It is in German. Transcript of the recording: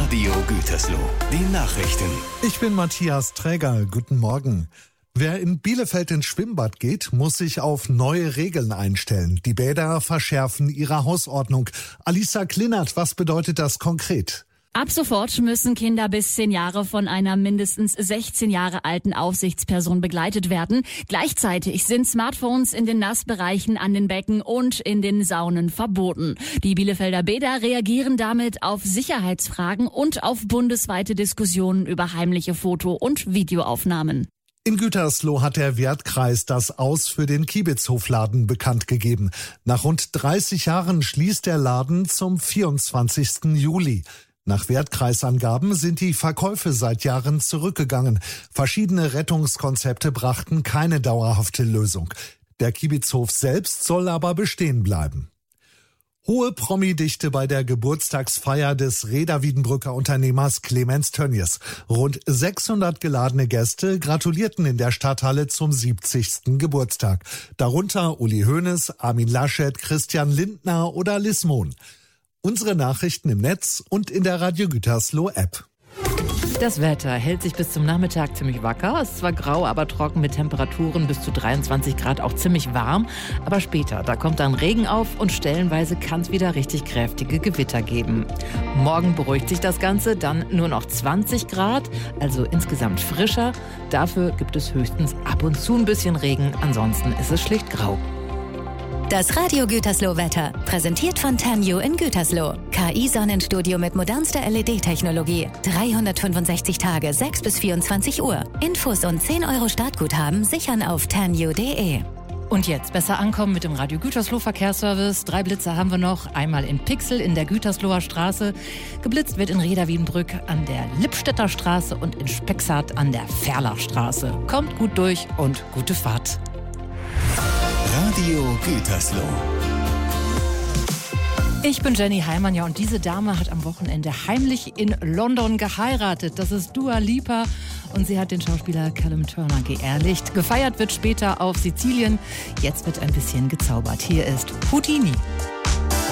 Radio Gütersloh. Die Nachrichten. Ich bin Matthias Träger. Guten Morgen. Wer in Bielefeld ins Schwimmbad geht, muss sich auf neue Regeln einstellen. Die Bäder verschärfen ihre Hausordnung. Alisa Klinnert, was bedeutet das konkret? Ab sofort müssen Kinder bis 10 Jahre von einer mindestens 16 Jahre alten Aufsichtsperson begleitet werden. Gleichzeitig sind Smartphones in den Nassbereichen an den Becken und in den Saunen verboten. Die Bielefelder Bäder reagieren damit auf Sicherheitsfragen und auf bundesweite Diskussionen über heimliche Foto- und Videoaufnahmen. In Gütersloh hat der Wertkreis das Aus für den Kiebitzhofladen bekannt gegeben. Nach rund 30 Jahren schließt der Laden zum 24. Juli. Nach Wertkreisangaben sind die Verkäufe seit Jahren zurückgegangen. Verschiedene Rettungskonzepte brachten keine dauerhafte Lösung. Der Kiebitzhof selbst soll aber bestehen bleiben. Hohe Promi-Dichte bei der Geburtstagsfeier des Reda-Wiedenbrücker Unternehmers Clemens Tönnies. Rund 600 geladene Gäste gratulierten in der Stadthalle zum 70. Geburtstag. Darunter Uli Hoeneß, Armin Laschet, Christian Lindner oder Liz Mohn. Unsere Nachrichten im Netz und in der Radio Gütersloh App. Das Wetter hält sich bis zum Nachmittag ziemlich wacker. Es ist zwar grau, aber trocken mit Temperaturen bis zu 23 Grad, auch ziemlich warm. Aber später, da kommt dann Regen auf und stellenweise kann es wieder richtig kräftige Gewitter geben. Morgen beruhigt sich das Ganze, dann nur noch 20 Grad, also insgesamt frischer. Dafür gibt es höchstens ab und zu ein bisschen Regen, ansonsten ist es schlicht grau. Das Radio Gütersloh Wetter, präsentiert von TenU in Gütersloh. KI-Sonnenstudio mit modernster LED-Technologie. 365 Tage, 6 bis 24 Uhr. Infos und 10 € Startguthaben sichern auf tenU.de. Und jetzt besser ankommen mit dem Radio Gütersloh Verkehrsservice. 3 Blitzer haben wir noch. Einmal in Pixel in der Gütersloher Straße. Geblitzt wird in Reda-Wiedenbrück an der Lippstädter Straße und in Spexart an der Ferlachstraße. Kommt gut durch und gute Fahrt. Radio Gütersloh. Ich bin Jenny Heimann, ja, und diese Dame hat am Wochenende heimlich in London geheiratet. Das ist Dua Lipa und sie hat den Schauspieler Callum Turner geehrlicht. Gefeiert wird später auf Sizilien. Jetzt wird ein bisschen gezaubert. Hier ist Houdini.